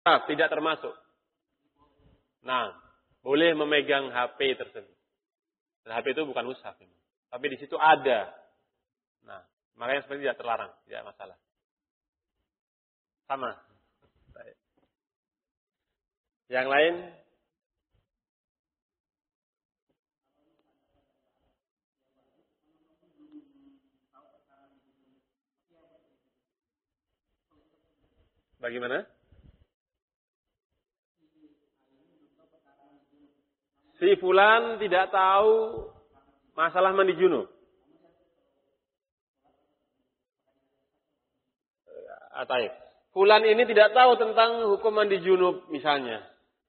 tidak termasuk. Nah, boleh memegang HP tersebut. Dan HP itu bukan mushaf, tapi di situ ada. Nah, makanya seperti tidak terlarang, tidak masalah. Sama. Yang lain? Bagaimana? Si fulan tidak tahu masalah mandi junub. Ataib. Fulan ini tidak tahu tentang hukum mandi junub misalnya.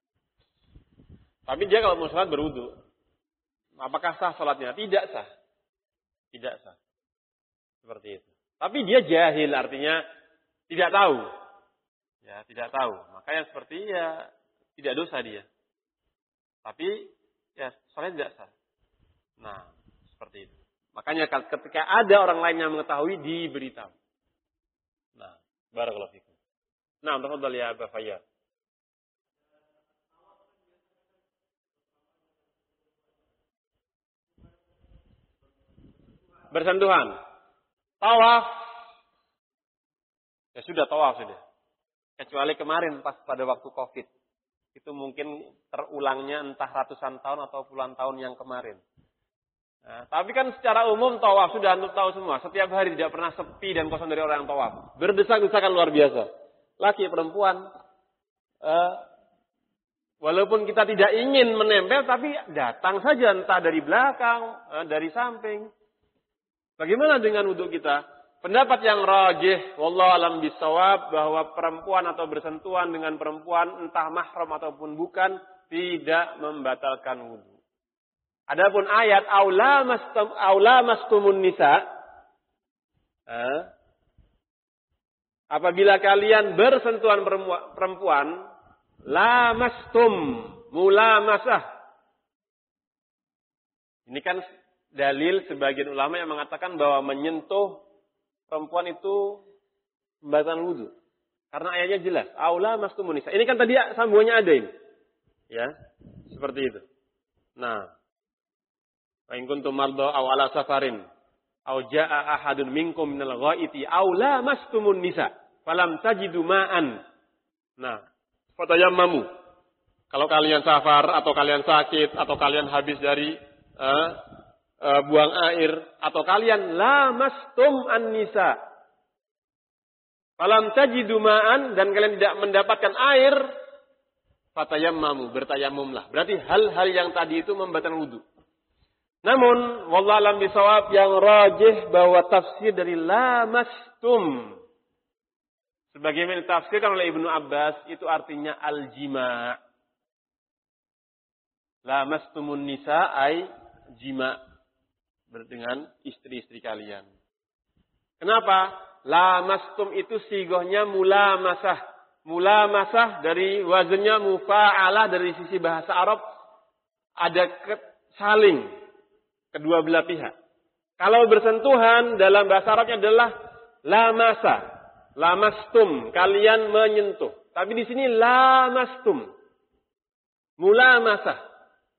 Tapi dia kalau mau sholat berwudu. Apakah sah sholatnya? Tidak sah. Tidak sah. Seperti itu. Tapi dia jahil, artinya tidak tahu. Ya, tidak tahu. Makanya seperti tidak dosa dia. Tapi ya sholatnya tidak sah. Nah, seperti itu. Makanya ketika ada orang lain yang mengetahui, diberitahu. Nah, barakallahu fikum. Nah, tafadhal ya Aba Fayyad. Bersentuhan. Tawaf. Ya sudah tawaf sudah. Kecuali kemarin pas pada waktu Covid. Itu mungkin terulangnya entah ratusan tahun atau puluhan tahun yang kemarin. Nah, tapi kan secara umum tawaf sudah antum tahu semua. Setiap hari tidak pernah sepi dan kosong dari orang yang tawaf. Berdesak-desakan luar biasa. Laki perempuan. Walaupun kita tidak ingin menempel, tapi datang saja entah dari belakang, dari samping. Bagaimana dengan wudhu kita? Pendapat yang rajih, wallahu alam bisawab, bahwa perempuan atau bersentuhan dengan perempuan, entah mahram ataupun bukan, tidak membatalkan wudhu. Adapun ayat aula mastumun nisa, apabila kalian bersentuhan perempuan, lamastum mulamasah. Ini kan dalil sebagian ulama yang mengatakan bahwa menyentuh perempuan itu membatalkan wudu. Karena ayatnya jelas, aula mastumun nisa. Ini kan tadi sambungannya ada ini. Ya, seperti itu. Nah, fa in kuntum marda aw ala safarin aw jaa ahadun minkum minal ghaiti aw lamastumun nisa falam tajidu ma'an. Nah, fatayammamu. Kalau kalian safar atau kalian sakit atau kalian habis dari buang air atau kalian lamastum an-nisa falam tajidu ma'an dan kalian tidak mendapatkan air fatayammamu, bertayamumlah. Berarti hal-hal yang tadi itu membatalkan wudu. Namun wallahu alam bisawab, yang rajih bahwa tafsir dari lamastum sebagaimana ditafsirkan oleh Ibnu Abbas itu artinya al-jima'. Lamastumun nisa ay jima' dengan istri-istri kalian. Kenapa? Lamastum itu sigohnya mulamasah. Mulamasah dari wazannya mufa'alah, dari sisi bahasa Arab ada saling kedua belah pihak. Kalau bersentuhan dalam bahasa Arabnya adalah lamasa. Lamastum, kalian menyentuh. Tapi di sini lamastum. Mulamasah.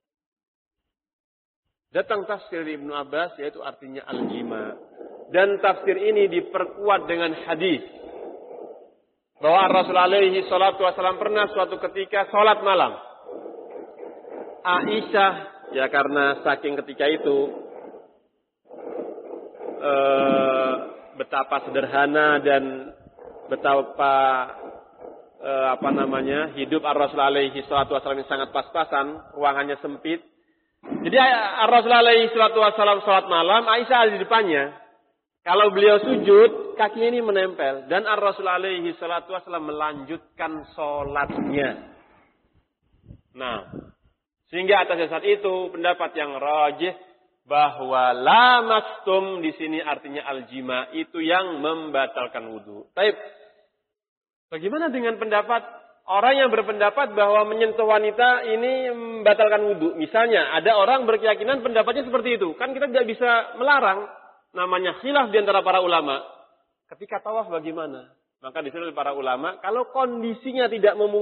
Datang tafsir Ibnu Abbas yaitu artinya al-jima. Dan tafsir ini diperkuat dengan hadis bahwa Rasulullah alaihi salatu wasallam pernah suatu ketika sholat malam. Aisyah, ya karena saking ketika itu betapa sederhana dan betapa hidup Rasulullah alaihi salatu wasallam yang sangat pas-pasan, ruangannya sempit. Jadi Rasulullah alaihi salatu wasallam salat malam, Aisyah ada di depannya. Kalau beliau sujud, kakinya ini menempel dan Rasulullah alaihi salatu wasallam melanjutkan salatnya. Nah, sehingga atas dasar itu pendapat yang rajih bahwa lamastum di sini artinya aljima, itu yang membatalkan wudu. Baik. Bagaimana dengan pendapat orang yang berpendapat bahwa menyentuh wanita ini membatalkan wudu? Misalnya, ada orang berkeyakinan pendapatnya seperti itu. Kan kita tidak bisa melarang. Namanya khilaf di antara para ulama. Ketika tawaf bagaimana? Maka disuruh para ulama, kalau kondisinya tidak memungkinkan,